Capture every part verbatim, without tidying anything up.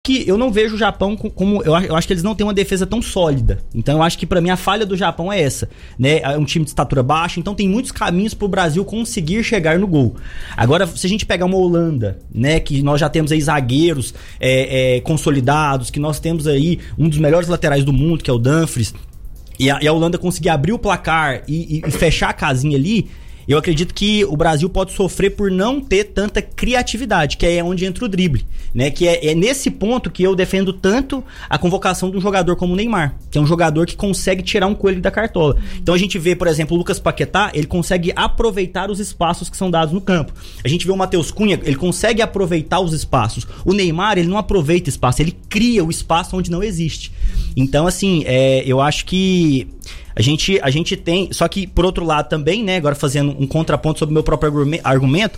que eu não vejo o Japão como... Eu, eu acho que eles não têm uma defesa tão sólida. Então eu acho que pra mim a falha do Japão é essa, né? É um time de estatura baixa, então tem muitos caminhos pro Brasil conseguir chegar no gol. Agora, se a gente pegar uma Holanda, né? Que nós já temos aí zagueiros é, é, consolidados, que nós temos aí um dos melhores laterais do mundo, que é o Dumfries, e a, e a Holanda conseguir abrir o placar e, e, e fechar a casinha ali... Eu acredito que o Brasil pode sofrer por não ter tanta criatividade, que é onde entra o drible, né? Que é, é nesse ponto que eu defendo tanto a convocação de um jogador como o Neymar, que é um jogador que consegue tirar um coelho da cartola. Então a gente vê, por exemplo, o Lucas Paquetá, ele consegue aproveitar os espaços que são dados no campo. A gente vê o Matheus Cunha, ele consegue aproveitar os espaços. O Neymar, ele não aproveita espaço, ele cria o espaço onde não existe. Então, assim, é, eu acho que A gente, a gente tem... Só que, por outro lado também, né? Agora fazendo um contraponto sobre o meu próprio argumento,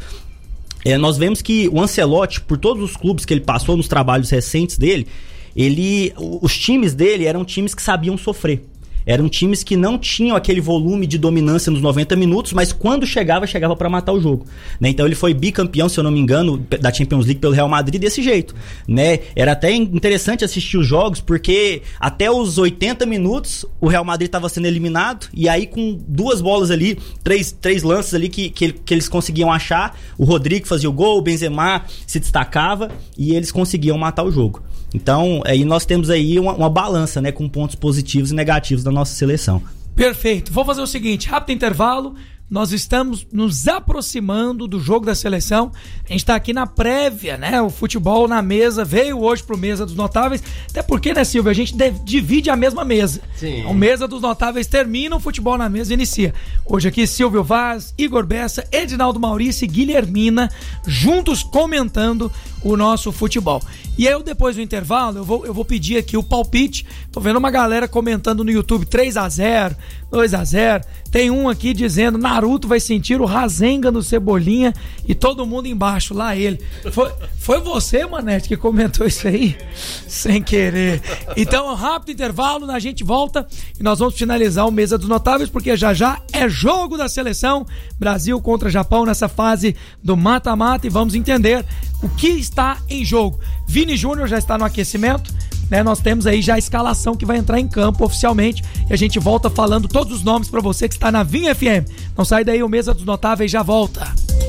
é, nós vemos que o Ancelotti, por todos os clubes que ele passou nos trabalhos recentes dele, ele, os times dele eram times que sabiam sofrer. Eram times que não tinham aquele volume de dominância nos noventa minutos, mas quando chegava, chegava pra matar o jogo, né? Então ele foi bicampeão, se eu não me engano, da Champions League pelo Real Madrid desse jeito, né? Era até interessante assistir os jogos, porque até os oitenta minutos o Real Madrid estava sendo eliminado, e aí com duas bolas ali, três, três lances ali que, que, que eles conseguiam achar, o Rodrigo fazia o gol, o Benzema se destacava, e eles conseguiam matar o jogo. Então, aí nós temos aí uma, uma balança, né, com pontos positivos e negativos da nossa seleção. Perfeito. Vou fazer o seguinte, rápido intervalo. Nós estamos nos aproximando do jogo da seleção. A gente está aqui na prévia, né? O futebol na mesa veio hoje pro Mesa dos Notáveis. Até porque, né, Silvio? A gente deve, divide a mesma mesa. Sim. O Mesa dos Notáveis termina, o futebol na mesa inicia. Hoje aqui, Silvio Vaz, Igor Bessa, Edinaldo Maurício e Guilhermina, juntos comentando o nosso futebol. E eu, depois do intervalo, eu vou, eu vou pedir aqui o palpite. Tô vendo uma galera comentando no YouTube três a zero, dois a zero. Tem um aqui dizendo Naruto vai sentir o Rasengan no Cebolinha e todo mundo embaixo, lá ele. Foi, foi você, Manete, que comentou isso aí? Sem querer. Então, rápido intervalo, a gente volta e nós vamos finalizar o Mesa dos Notáveis, porque já já é jogo da seleção. Brasil contra Japão nessa fase do mata-mata, e vamos entender o que está em jogo. Vini Júnior já está no aquecimento, né? Nós temos aí já a escalação que vai entrar em campo oficialmente, e a gente volta falando todos os nomes para você que está na Vinha F M. Não sai daí, o Mesa dos Notáveis já volta.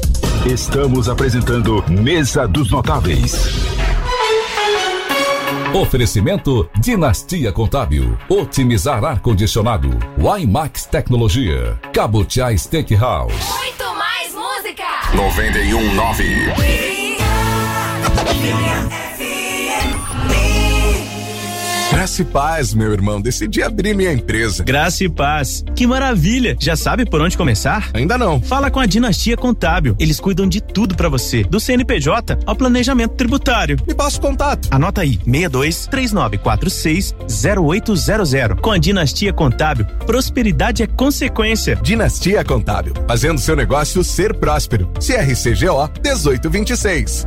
Estamos apresentando Mesa dos Notáveis. Oferecimento Dinastia Contábil, otimizar ar-condicionado, Wimax Tecnologia, Cabutiá Steakhouse. Muito mais música. noventa e um ponto nove. Graça e paz, meu irmão. Decidi abrir minha empresa. Graça e paz. Que maravilha. Já sabe por onde começar? Ainda não. Fala com a Dinastia Contábil. Eles cuidam de tudo pra você, do C N P J ao planejamento tributário. Me passa o contato. Anota aí, seis dois, três nove quatro seis, zero oito zero zero. Com a Dinastia Contábil, prosperidade é consequência. Dinastia Contábil, fazendo seu negócio ser próspero. C R C G O dezoito vinte e seis.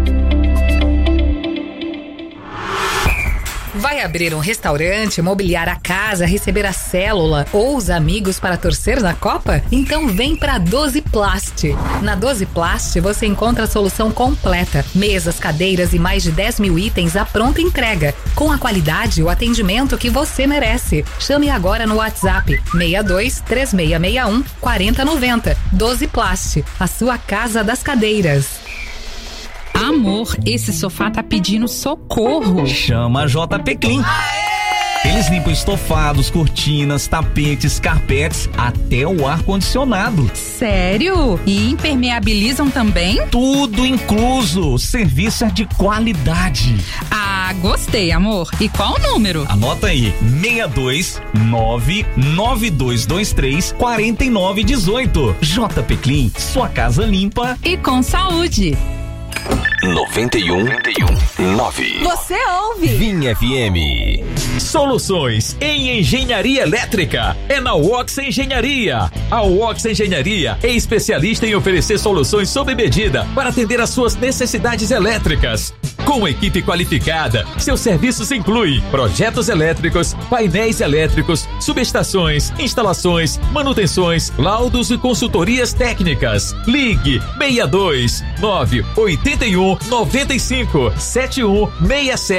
Vai abrir um restaurante, mobiliar a casa, receber a célula ou os amigos para torcer na Copa? Então vem pra doze Plast. Na doze Plast você encontra a solução completa. Mesas, cadeiras e mais de dez mil itens à pronta entrega. Com a qualidade e o atendimento que você merece. Chame agora no WhatsApp seis dois, três seis seis um, quatro zero nove zero. doze Plast, a sua casa das cadeiras. Amor, esse sofá tá pedindo socorro. Chama a J P Clean. Eles limpam estofados, cortinas, tapetes, carpetes, até o ar-condicionado. Sério? E impermeabilizam também? Tudo incluso. Serviço é de qualidade. Ah, gostei, amor. E qual o número? Anota aí, seis dois nove, nove dois dois três, quatro nove um oito. J P Clean, sua casa limpa e com saúde. noventa e um ponto nove. Você ouve Vinha F M. Soluções em engenharia elétrica é na Wox Engenharia. A Wox Engenharia é especialista em oferecer soluções sob medida para atender às suas necessidades elétricas. Com equipe qualificada, seus serviços incluem projetos elétricos, painéis elétricos, subestações, instalações, manutenções, laudos e consultorias técnicas. Ligue seis dois nove oito um nove cinco sete um seis sete.